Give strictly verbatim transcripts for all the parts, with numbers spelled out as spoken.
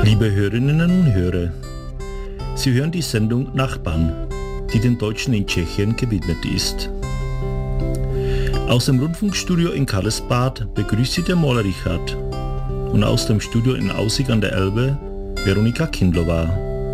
Liebe Hörerinnen und Hörer, Sie hören die Sendung Nachbarn, die den Deutschen in Tschechien gewidmet ist. Aus dem Rundfunkstudio in Karlsbad begrüßt Sie der Maler Richard und aus dem Studio in Aussig an der Elbe Veronika Kindlova.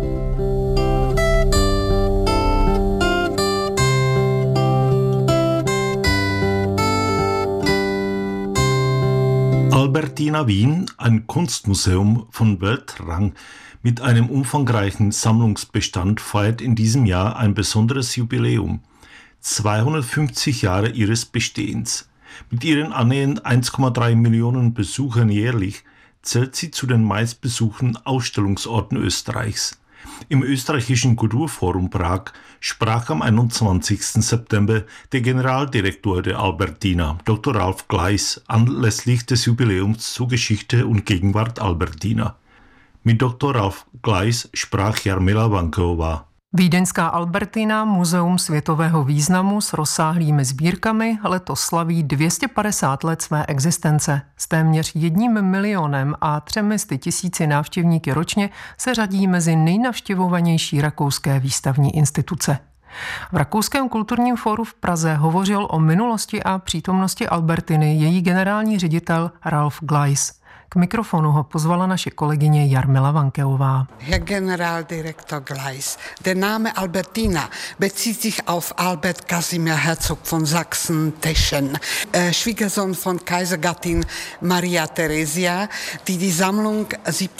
Albertina Wien, ein Kunstmuseum von Weltrang mit einem umfangreichen Sammlungsbestand, feiert in diesem Jahr ein besonderes Jubiläum. zweihundertfünfzig Jahre ihres Bestehens. Mit ihren annähernd eins Komma drei Millionen Besuchern jährlich zählt sie zu den meistbesuchten Ausstellungsorten Österreichs. Im österreichischen Kulturforum Prag sprach am einundzwanzigsten September der Generaldirektor der Albertina, Doktor Ralf Gleis, anlässlich des Jubiläums zu Geschichte und Gegenwart Albertina. Mit Doktor Ralf Gleis sprach Jarmila Vankeová. Vídeňská Albertina, muzeum světového významu s rozsáhlými sbírkami, letos slaví dvě stě padesát let své existence. S téměř jedním milionem a třemi sty tisíci návštěvníky ročně se řadí mezi nejnavštěvovanější rakouské výstavní instituce. V Rakouském kulturním fóru v Praze hovořil o minulosti a přítomnosti Albertiny její generální ředitel Ralf Gleis. K mikrofonu ho pozvala naše kolegyně Jarmila Vankeová. Herr Generaldirektor Gleis, der Name Albertina bezieht sich auf Albert Casimir Herzog von Sachsen-Teschen, äh, Schwiegersohn von Kaisergattin Maria Theresia, die die Sammlung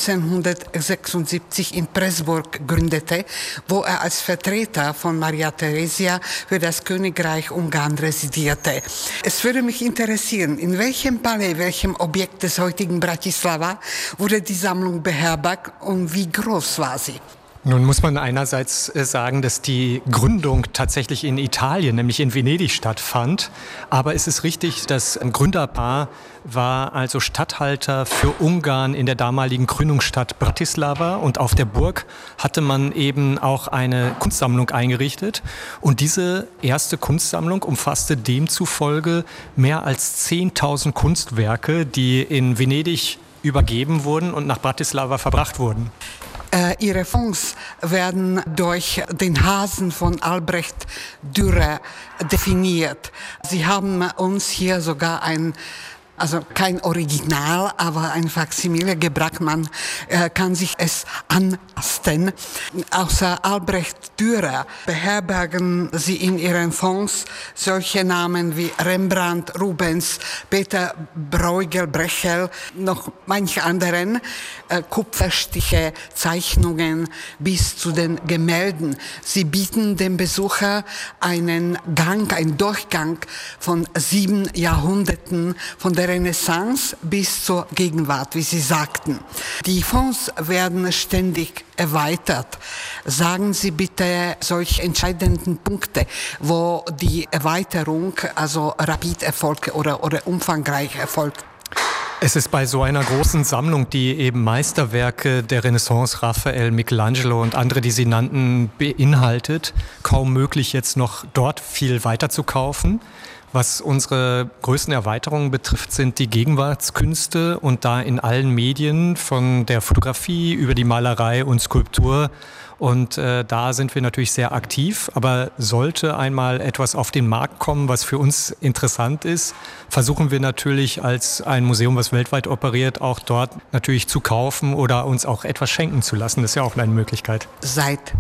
siebzehnhundertsechsundsiebzig in Pressburg gründete, wo er als Vertreter von Maria Theresia für das Königreich Ungarn residierte. Es würde mich interessieren, in welchem Palais, welchem Objekt des heutigen Bratislava wurde die Sammlung beherbergt und wie groß war sie? Nun muss man einerseits sagen, dass die Gründung tatsächlich in Italien, nämlich in Venedig, stattfand. Aber es ist richtig, das Gründerpaar war also Statthalter für Ungarn in der damaligen Gründungsstadt Bratislava. Und auf der Burg hatte man eben auch eine Kunstsammlung eingerichtet. Und diese erste Kunstsammlung umfasste demzufolge mehr als zehntausend Kunstwerke, die in Venedig übergeben wurden und nach Bratislava verbracht wurden. Ihre Fonds werden durch den Hasen von Albrecht Dürer definiert. Sie haben uns hier sogar ein, also kein Original, aber ein Faksimile gebracht. Man äh, kann sich es antasten. Außer Albrecht Dürer beherbergen sie in ihren Fonds solche Namen wie Rembrandt, Rubens, Peter Bruegel, Brechel, noch manche anderen, äh, Kupferstiche, Zeichnungen bis zu den Gemälden. Sie bieten dem Besucher einen Gang, einen Durchgang von sieben Jahrhunderten, von der Renaissance bis zur Gegenwart, wie Sie sagten. Die Fonds werden ständig erweitert. Sagen Sie bitte solche entscheidenden Punkte, wo die Erweiterung also rapid erfolgt oder, oder umfangreich erfolgt. Es ist bei so einer großen Sammlung, die eben Meisterwerke der Renaissance, Raphael, Michelangelo und andere, die Sie nannten, beinhaltet, kaum möglich, jetzt noch dort viel weiter zu kaufen. Was unsere größten Erweiterungen betrifft, sind die Gegenwartskünste und da in allen Medien, von der Fotografie über die Malerei und Skulptur. Und äh, da sind wir natürlich sehr aktiv, aber sollte einmal etwas auf den Markt kommen, was für uns interessant ist, versuchen wir natürlich als ein Museum, was weltweit operiert, auch dort natürlich zu kaufen oder uns auch etwas schenken zu lassen. Das ist ja auch eine Möglichkeit. Seit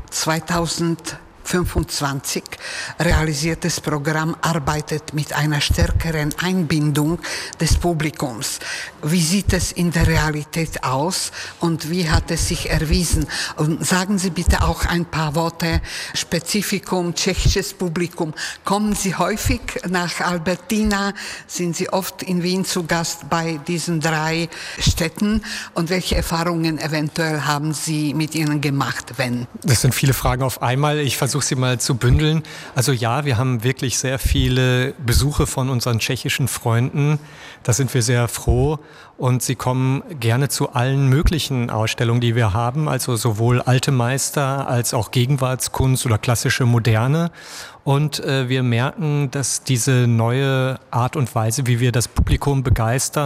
zweitausendfünfundzwanzig realisiertes Programm arbeitet mit einer stärkeren Einbindung des Publikums. Wie sieht es in der Realität aus und wie hat es sich erwiesen? Und sagen Sie bitte auch ein paar Worte, Spezifikum, tschechisches Publikum. Kommen Sie häufig nach Albertina? Sind Sie oft in Wien zu Gast bei diesen drei Städten? Und welche Erfahrungen eventuell haben Sie mit ihnen gemacht, wenn? Das sind viele Fragen auf einmal. Ich versuche sie mal zu bündeln. Also ja, wir haben wirklich sehr viele Besuche von unseren tschechischen Freunden. Da sind wir sehr froh. Und sie kommen gerne zu allen möglichen Ausstellungen, die wir haben, also sowohl alte Meister als auch Gegenwartskunst oder klassische Moderne. Und äh, wir merken, dass diese neue Art und Weise, wie wir das Publikum begeistern,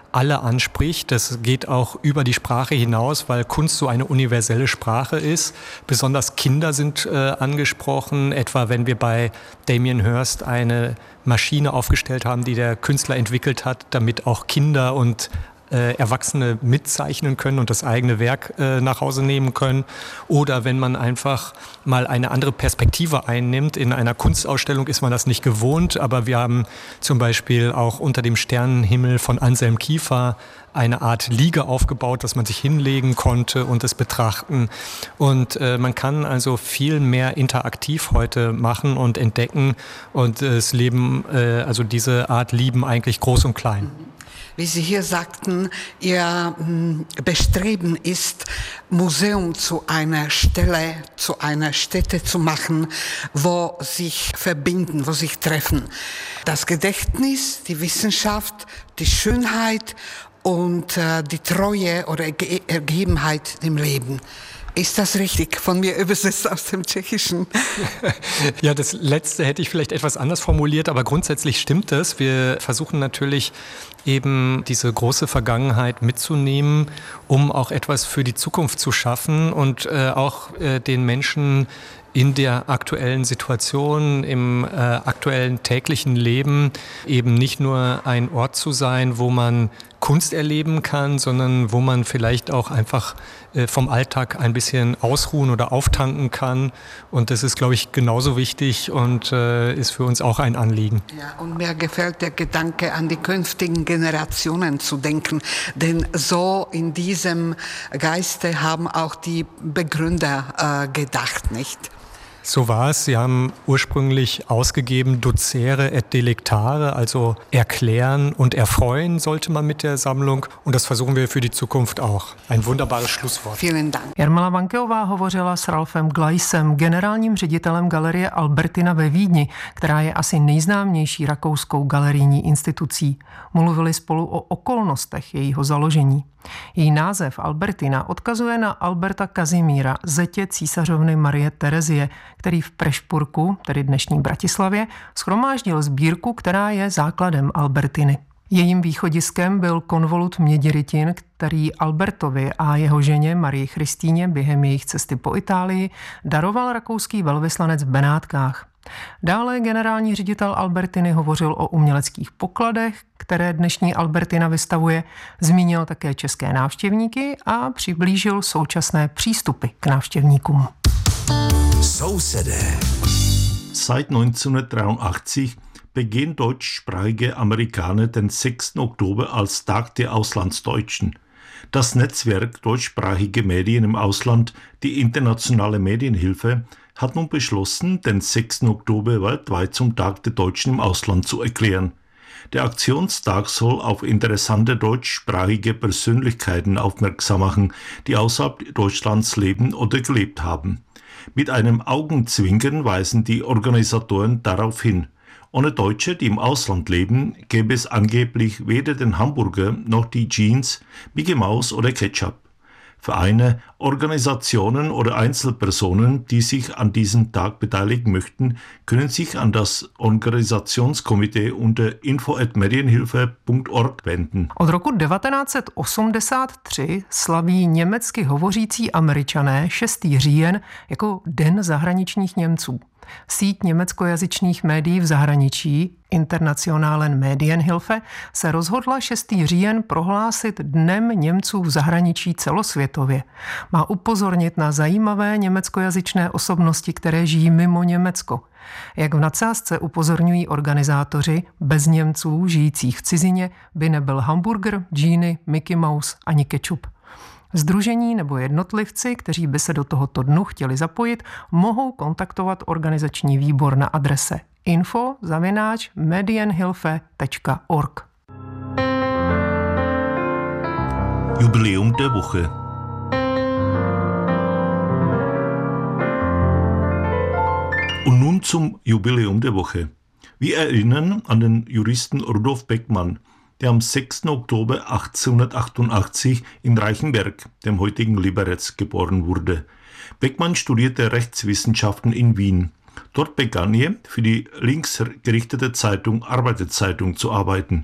alle anspricht. Das geht auch über die Sprache hinaus, weil Kunst so eine universelle Sprache ist. Besonders Kinder sind äh, angesprochen, etwa wenn wir bei Damien Hirst eine Maschine aufgestellt haben, die der Künstler entwickelt hat, damit auch Kinder und Äh, Erwachsene mitzeichnen können und das eigene Werk äh, nach Hause nehmen können. Oder wenn man einfach mal eine andere Perspektive einnimmt. In einer Kunstausstellung ist man das nicht gewohnt, aber wir haben zum Beispiel auch unter dem Sternenhimmel von Anselm Kiefer eine Art Liege aufgebaut, dass man sich hinlegen konnte und es betrachten. Und äh, man kann also viel mehr interaktiv heute machen und entdecken und äh, das Leben, äh, also diese Art lieben eigentlich groß und klein. Wie Sie hier sagten, Ihr Bestreben ist, Museum zu einer Stelle, zu einer Stätte zu machen, wo sich verbinden, wo sich treffen. Das Gedächtnis, die Wissenschaft, die Schönheit und äh, die Treue oder Erge- Ergebenheit im Leben. Ist das richtig? Von mir übersetzt aus dem Tschechischen. Ja, das Letzte hätte ich vielleicht etwas anders formuliert, aber grundsätzlich stimmt es. Wir versuchen natürlich eben diese große Vergangenheit mitzunehmen, um auch etwas für die Zukunft zu schaffen und äh, auch äh, den Menschen in der aktuellen Situation, im äh, aktuellen täglichen Leben eben nicht nur ein Ort zu sein, wo man Kunst erleben kann, sondern wo man vielleicht auch einfach äh, vom Alltag ein bisschen ausruhen oder auftanken kann. Und das ist, glaube ich, genauso wichtig und äh, ist für uns auch ein Anliegen. Ja, und mir gefällt der Gedanke, an die künftigen Generationen zu denken. Denn so in diesem Geiste haben auch die Begründer äh, gedacht, nicht? So war es. Sie haben ursprünglich ausgegeben Docere et delectare, also erklären und erfreuen sollte man mit der Sammlung. Und das versuchen wir für die Zukunft auch. Ein wunderbares Schlusswort. Vielen Dank. Jarmila Vankeová hovořila s Ralfem Gleissem, generálním ředitelem galerie Albertina ve Vídni, která je asi nejznámější rakouskou galerijní institucí. Mluvili spolu o okolnostech jejího založení. Její název Albertina odkazuje na Alberta Kazimíra, zetě císařovny Marie Terezie, který v Prešpurku, tedy dnešní Bratislavě, shromáždil sbírku, která je základem Albertiny. Jejím východiskem byl konvolut měděrytin, který Albertovi a jeho ženě Marii Christíně během jejich cesty po Itálii daroval rakouský velvyslanec v Benátkách. Dále generální ředitel Albertiny hovořil o uměleckých pokladech, které dnešní Albertina vystavuje, zmínil také české návštěvníky a přiblížil současné přístupy k návštěvníkům. Sousedé. Seit neunzehnhundertdreiundachtzig begehen deutschsprachige Amerikaner den sechsten Oktober als Tag der Auslandsdeutschen. Das Netzwerk deutschsprachige Medien im Ausland, die Internationale Medienhilfe, hat nun beschlossen, den sechsten Oktober weltweit zum Tag der Deutschen im Ausland zu erklären. Der Aktionstag soll auf interessante deutschsprachige Persönlichkeiten aufmerksam machen, die außerhalb Deutschlands leben oder gelebt haben. Mit einem Augenzwinkern weisen die Organisatoren darauf hin. Ohne Deutsche, die im Ausland leben, gäbe es angeblich weder den Hamburger noch die Jeans, Mickey Mouse oder Ketchup. Vereine, Organisationen oder Einzelpersonen, die sich an diesem Tag beteiligen möchten, können sich an das Organisationskomitee unter info at medienhilfe punkt org wenden. Od roku devatenáct set osmdesát tři slaví německy hovořící Američané šestý říjen jako Den zahraničních Němců. Síť německojazyčných médií v zahraničí Internationalen Medienhilfe se rozhodla šestý říjen prohlásit Dnem Němců v zahraničí celosvětově. Má upozornit na zajímavé německojazyčné osobnosti, které žijí mimo Německo. Jak v nadsázce upozorňují organizátoři, bez Němců žijících v cizině by nebyl hamburger, džíny, Mickey Mouse ani kečup. Sdružení nebo jednotlivci, kteří by se do tohoto dnu chtěli zapojit, mohou kontaktovat organizační výbor na adrese info zavináč medienhilfe tečka org. Jubiläum der Woche. Und nun zum Jubiläum der Woche. Wir erinnern an den Juristen Rudolf Beckmann, der am sechsten Oktober achtzehnhundertachtundachtzig in Reichenberg, dem heutigen Liberec, geboren wurde. Beckmann studierte Rechtswissenschaften in Wien. Dort begann er, für die linksgerichtete Zeitung Arbeiterzeitung zu arbeiten.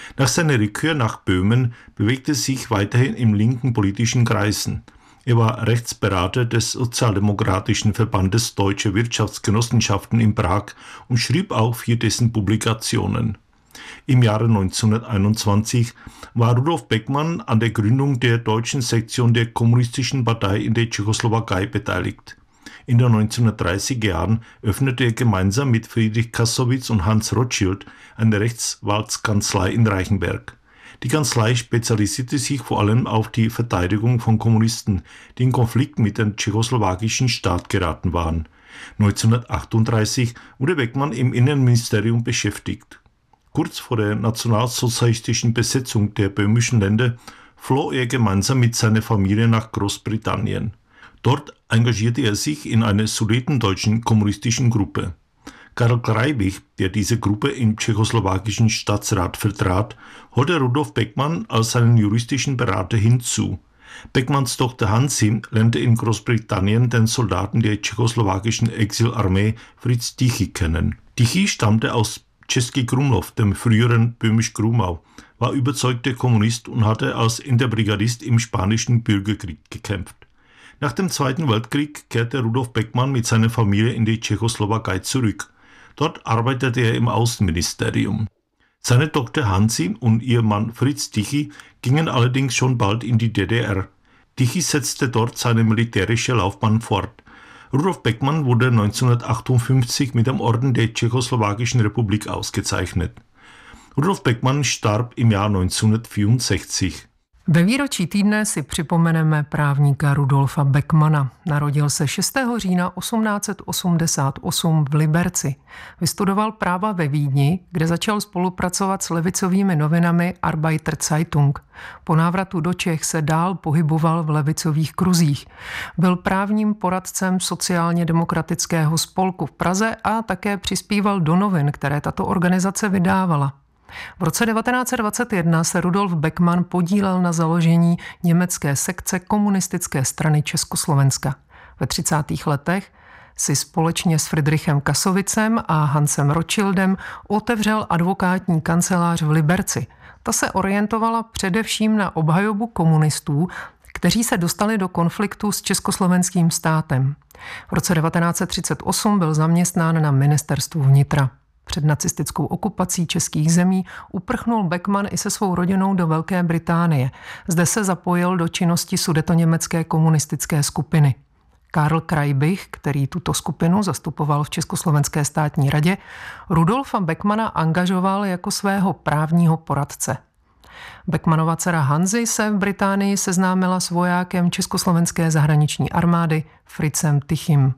Nach seiner Rückkehr nach Böhmen bewegte sich weiterhin in linken politischen Kreisen. Er war Rechtsberater des Sozialdemokratischen Verbandes Deutscher Wirtschaftsgenossenschaften in Prag und schrieb auch für dessen Publikationen. Im Jahre neunzehnhunderteinundzwanzig war Rudolf Beckmann an der Gründung der deutschen Sektion der Kommunistischen Partei in der Tschechoslowakei beteiligt. In den neunzehnhundertdreißiger Jahren öffnete er gemeinsam mit Friedrich Kassowitz und Hans Rothschild eine Rechtsanwaltskanzlei in Reichenberg. Die Kanzlei spezialisierte sich vor allem auf die Verteidigung von Kommunisten, die in Konflikt mit dem tschechoslowakischen Staat geraten waren. neunzehnhundertachtunddreißig wurde Beckmann im Innenministerium beschäftigt. Kurz vor der nationalsozialistischen Besetzung der böhmischen Länder floh er gemeinsam mit seiner Familie nach Großbritannien. Dort engagierte er sich in einer sudetendeutschen kommunistischen Gruppe. Karl Kreibich, der diese Gruppe im tschechoslowakischen Staatsrat vertrat, holte Rudolf Beckmann als seinen juristischen Berater hinzu. Beckmanns Tochter Hansi lernte in Großbritannien den Soldaten der tschechoslowakischen Exilarmee Fritz Tichy kennen. Tichy stammte aus Český Krumlov, dem früheren Böhmisch-Grumau, war überzeugter Kommunist und hatte als Interbrigadist im Spanischen Bürgerkrieg gekämpft. Nach dem Zweiten Weltkrieg kehrte Rudolf Beckmann mit seiner Familie in die Tschechoslowakei zurück. Dort arbeitete er im Außenministerium. Seine Tochter Hansi und ihr Mann Fritz Tichy gingen allerdings schon bald in die D D R. Tichy setzte dort seine militärische Laufbahn fort. Rudolf Beckmann wurde neunzehnhundertachtundfünfzig mit dem Orden der Tschechoslowakischen Republik ausgezeichnet. Rudolf Beckmann starb im Jahr neunzehnhundertvierundsechzig. Ve výročí týdne si připomeneme právníka Rudolfa Beckmana. Narodil se šestého října osmnáct osmdesát osm v Liberci. Vystudoval práva ve Vídni, kde začal spolupracovat s levicovými novinami Arbeiter Zeitung. Po návratu do Čech se dál pohyboval v levicových kruzích. Byl právním poradcem sociálně demokratického spolku v Praze a také přispíval do novin, které tato organizace vydávala. V roce devatenáct set dvacet jedna se Rudolf Beckmann podílel na založení německé sekce komunistické strany Československa. Ve třicátých letech si společně s Friedrichem Kassowicem a Hansem Rothschildem otevřel advokátní kancelář v Liberci. Ta se orientovala především na obhajobu komunistů, kteří se dostali do konfliktu s československým státem. V roce devatenáct set třicet osm byl zaměstnán na ministerstvu vnitra. Před nacistickou okupací českých zemí uprchnul Beckmann i se svou rodinou do Velké Británie. Zde se zapojil do činnosti sudetoněmecké komunistické skupiny. Karl Kreibich, který tuto skupinu zastupoval v Československé státní radě, Rudolfa Beckmana angažoval jako svého právního poradce. Beckmannova dcera Hanzi se v Británii seznámila s vojákem Československé zahraniční armády Fritzem Tichym,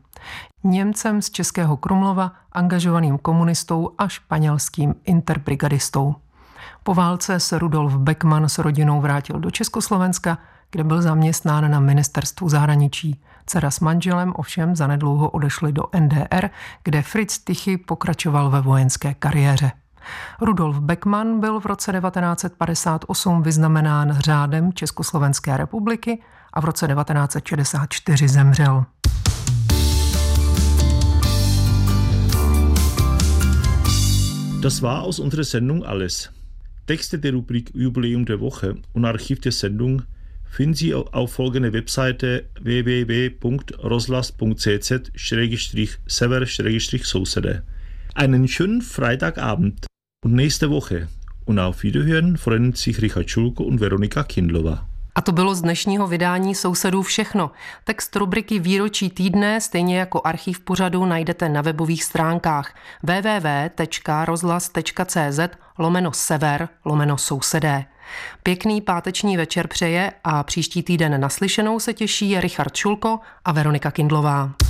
Němcem z Českého Krumlova, angažovaným komunistou a španělským interbrigadistou. Po válce se Rudolf Beckmann s rodinou vrátil do Československa, kde byl zaměstnán na ministerstvu zahraničí. Dcera s manželem ovšem zanedlouho odešli do N D R, kde Fritz Tichy pokračoval ve vojenské kariéře. Rudolf Beckmann byl v roce devatenáct set padesát osm vyznamenán řádem Československé republiky a v roce devatenáct set šedesát čtyři zemřel. Das war aus unserer Sendung alles. Texte der Rubrik Jubiläum der Woche und Archiv der Sendung finden Sie auf folgender Webseite w w w punkt roslas punkt c z sever sousede. Einen schönen Freitagabend und nächste Woche. Und auf Wiederhören freuen sich Richard Schulko und Veronika Kindlova. A to bylo z dnešního vydání Sousedů všechno. Text rubriky Výročí týdne, stejně jako archiv pořadu, najdete na webových stránkách w w w tečka rozhlas tečka c z lomeno sever lomeno sousedé. Pěkný páteční večer přeje a příští týden naslyšenou se těší Richard Šulko a Veronika Kindlová.